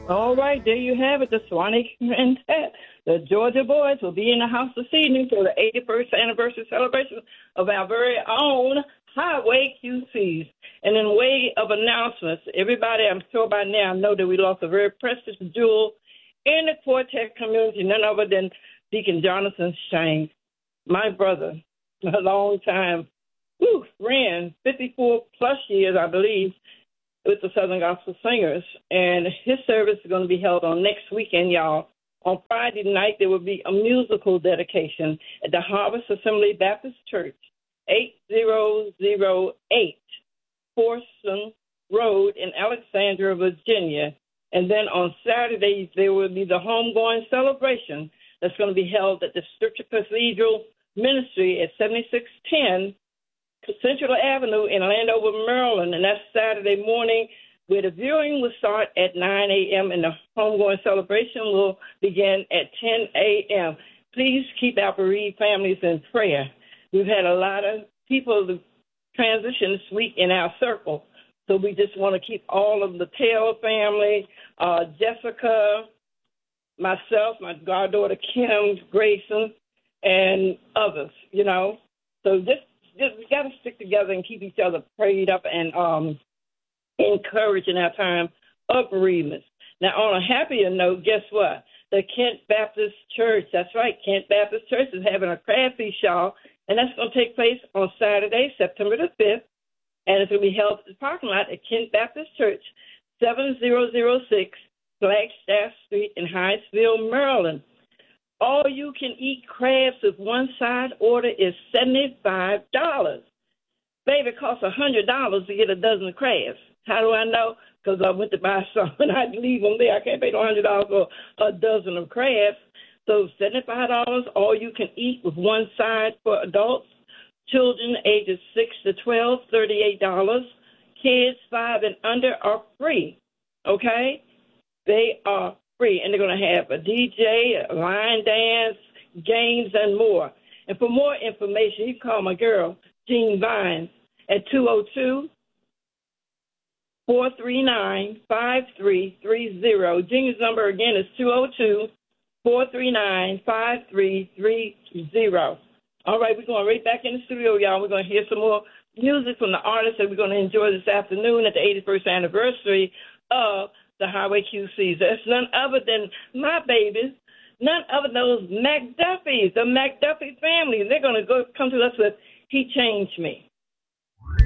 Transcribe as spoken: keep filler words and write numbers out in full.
All right, there you have it, the Swanee Quintet. The Georgia Boys will be in the house this evening for the eighty-first anniversary celebration of our very own Highway Q Cs. And in way of announcements, everybody, I'm sure by now, know that we lost a very precious jewel in the quartet community, none other than Deacon Jonathan Shanks, my brother, a long time, whew, ran fifty-four plus years, I believe, with the Southern Gospel Singers. And his service is going to be held on next weekend, y'all. On Friday night, there will be a musical dedication at the Harvest Assembly Baptist Church, eight thousand eight Forson Road in Alexandria, Virginia. And then on Saturdays, there will be the homegoing celebration that's going to be held at the Scripture Cathedral Ministry at seventy-six ten Central Avenue in Landover, Maryland. And that's Saturday morning, where the viewing will start at nine a.m. and the homegoing celebration will begin at ten a.m. Please keep our bereaved families in prayer. We've had a lot of people transition this week in our circle. So we just want to keep all of the Taylor family, uh, Jessica, myself, my goddaughter Kim, Grayson, and others, you know. So just, just we got to stick together and keep each other prayed up and um, encouraged in our time of bereavement. Now, on a happier note, guess what? The Kent Baptist Church, that's right, Kent Baptist Church is having a crab feast, y'all, and that's going to take place on Saturday, September the fifth. And it's going to be held at the parking lot at Kent Baptist Church, seven thousand six Flagstaff Street in Hyattsville, Maryland. All you can eat crabs with one side order is seventy-five dollars. Baby, it costs one hundred dollars to get a dozen of crabs. How do I know? Because I went to buy some and I'd leave them there. I can't pay no one hundred dollars for a dozen of crabs. So seventy-five dollars, all you can eat with one side for adults. Children ages six to twelve, thirty-eight dollars. Kids five and under are free, okay? They are free, and they're going to have a D J, a line dance, games, and more. And for more information, you can call my girl, Jean Vines, at two oh two, four three nine, five three three zero. Jean's number, again, is two oh two, four three nine, five three three zero. All right, we're going right back in the studio, y'all. We're going to hear some more music from the artists that we're going to enjoy this afternoon at the eighty-first anniversary of the Highway Q Cs. That's none other than my babies, none other than those McDuffies, the McDuffie family. They're going to go come to us with He Changed Me.